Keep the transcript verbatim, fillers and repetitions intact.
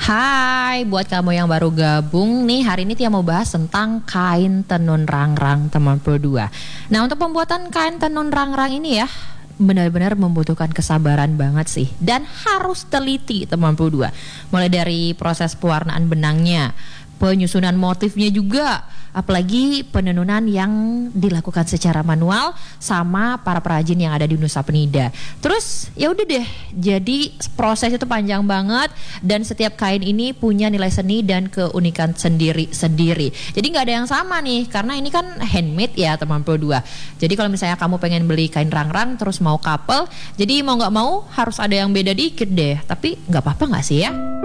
Hai, buat kamu yang baru gabung nih, hari ini Tia mau bahas tentang kain tenun rangrang teman dua. Nah, untuk pembuatan kain tenun rangrang ini ya benar-benar membutuhkan kesabaran banget sih, dan harus teliti teman dua. Mulai dari proses pewarnaan benangnya, penyusunan motifnya juga, apalagi penenunan yang dilakukan secara manual sama para perajin yang ada di Nusa Penida. Terus ya udah deh, jadi proses itu panjang banget dan setiap kain ini punya nilai seni dan keunikan sendiri-sendiri. Jadi nggak ada yang sama nih, karena ini kan handmade ya teman dua. Jadi kalau misalnya kamu pengen beli kain rangrang terus mau couple, jadi mau nggak mau harus ada yang beda dikit deh. Tapi nggak apa-apa nggak sih ya?